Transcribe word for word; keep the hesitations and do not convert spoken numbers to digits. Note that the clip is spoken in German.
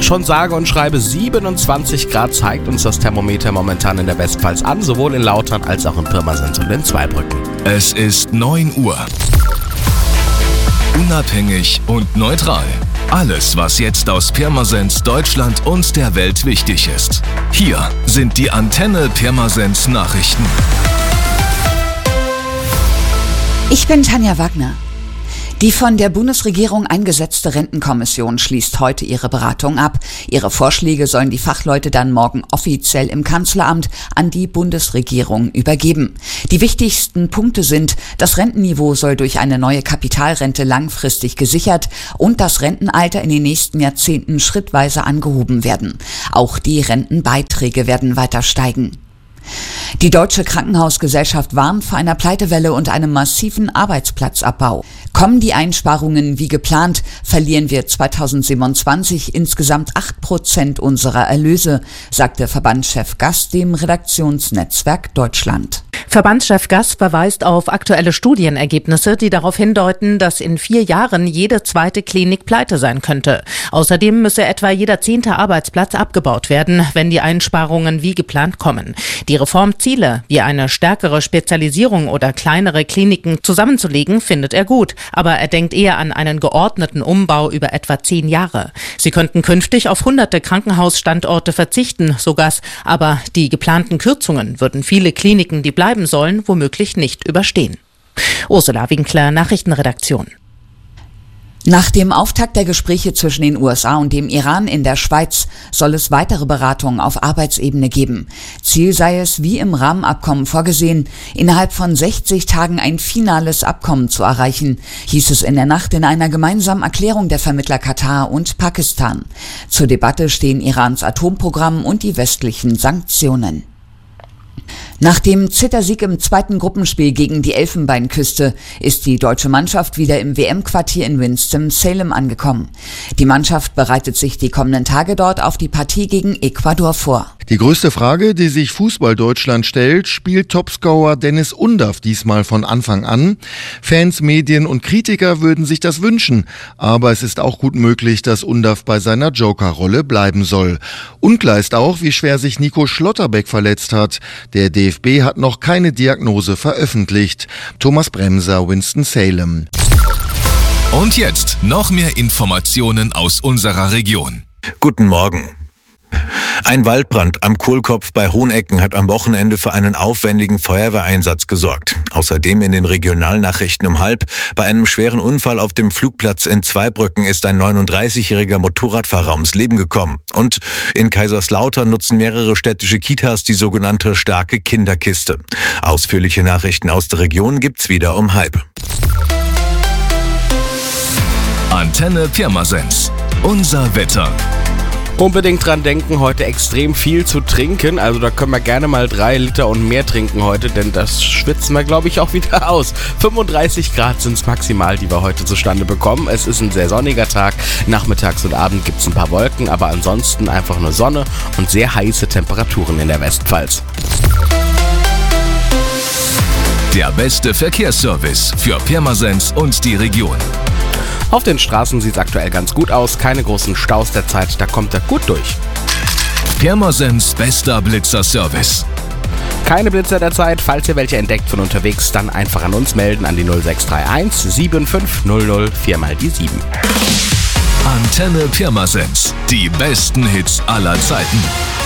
Schon sage und schreibe siebenundzwanzig Grad zeigt uns das Thermometer momentan in der Westpfalz an, sowohl in Lautern als auch in Pirmasens und in Zweibrücken. Es ist neun Uhr. Unabhängig und neutral. Alles, was jetzt aus Pirmasens, Deutschland und der Welt wichtig ist. Hier sind die Antenne Pirmasens Nachrichten. Ich bin Tanja Wagner. Die von der Bundesregierung eingesetzte Rentenkommission schließt heute ihre Beratung ab. Ihre Vorschläge sollen die Fachleute dann morgen offiziell im Kanzleramt an die Bundesregierung übergeben. Die wichtigsten Punkte sind, das Rentenniveau soll durch eine neue Kapitalrente langfristig gesichert und das Rentenalter in den nächsten Jahrzehnten schrittweise angehoben werden. Auch die Rentenbeiträge werden weiter steigen. Die Deutsche Krankenhausgesellschaft warnt vor einer Pleitewelle und einem massiven Arbeitsplatzabbau. Kommen die Einsparungen wie geplant, verlieren wir zweitausendsiebenundzwanzig insgesamt acht Prozent unserer Erlöse, sagte Verbandschef Gass dem Redaktionsnetzwerk Deutschland. Verbandschef Gass verweist auf aktuelle Studienergebnisse, die darauf hindeuten, dass in vier Jahren jede zweite Klinik pleite sein könnte. Außerdem müsse etwa jeder zehnte Arbeitsplatz abgebaut werden, wenn die Einsparungen wie geplant kommen. Die Reformziele, wie eine stärkere Spezialisierung oder kleinere Kliniken zusammenzulegen, findet er gut. Aber er denkt eher an einen geordneten Umbau über etwa zehn Jahre. Sie könnten künftig auf hunderte Krankenhausstandorte verzichten, so Gass. Aber die geplanten Kürzungen würden viele Kliniken, die bleiben sollen, womöglich nicht überstehen. Ursula Winkler, Nachrichtenredaktion. Nach dem Auftakt der Gespräche zwischen den U S A und dem Iran in der Schweiz soll es weitere Beratungen auf Arbeitsebene geben. Ziel sei es, wie im Rahmenabkommen vorgesehen, innerhalb von sechzig Tagen ein finales Abkommen zu erreichen, hieß es in der Nacht in einer gemeinsamen Erklärung der Vermittler Katar und Pakistan. Zur Debatte stehen Irans Atomprogramm und die westlichen Sanktionen. Nach dem Zittersieg im zweiten Gruppenspiel gegen die Elfenbeinküste ist die deutsche Mannschaft wieder im W M-Quartier in Winston-Salem angekommen. Die Mannschaft bereitet sich die kommenden Tage dort auf die Partie gegen Ecuador vor. Die größte Frage, die sich Fußball-Deutschland stellt, spielt Topscorer Dennis Undaff diesmal von Anfang an? Fans, Medien und Kritiker würden sich das wünschen, aber es ist auch gut möglich, dass Undaff bei seiner Joker-Rolle bleiben soll. Unklar ist auch, wie schwer sich Nico Schlotterbeck verletzt hat. Der D F B hat noch keine Diagnose veröffentlicht. Thomas Bremser, Winston-Salem. Und jetzt noch mehr Informationen aus unserer Region. Guten Morgen. Ein Waldbrand am Kohlkopf bei Hohenecken hat am Wochenende für einen aufwendigen Feuerwehreinsatz gesorgt. Außerdem in den Regionalnachrichten um halb: Bei einem schweren Unfall auf dem Flugplatz in Zweibrücken ist ein neununddreißigjähriger Motorradfahrer ums Leben gekommen. Und in Kaiserslautern nutzen mehrere städtische Kitas die sogenannte starke Kinderkiste. Ausführliche Nachrichten aus der Region gibt's wieder um halb. Antenne Pirmasens. Unser Wetter. Unbedingt dran denken, heute extrem viel zu trinken. Also da können wir gerne mal drei Liter und mehr trinken heute, denn das schwitzen wir, glaube ich, auch wieder aus. fünfunddreißig Grad sind es maximal, die wir heute zustande bekommen. Es ist ein sehr sonniger Tag. Nachmittags und Abend gibt es ein paar Wolken, aber ansonsten einfach nur Sonne und sehr heiße Temperaturen in der Westpfalz. Der beste Verkehrsservice für Pirmasens und die Region. Auf den Straßen sieht es aktuell ganz gut aus. Keine großen Staus derzeit, da kommt er gut durch. Pirmasens bester Blitzer-Service. Keine Blitzer derzeit. Falls ihr welche entdeckt von unterwegs, dann einfach an uns melden an die null sechs drei eins sieben fünf null null vier mal die sieben. Antenne Pirmasens. Die besten Hits aller Zeiten.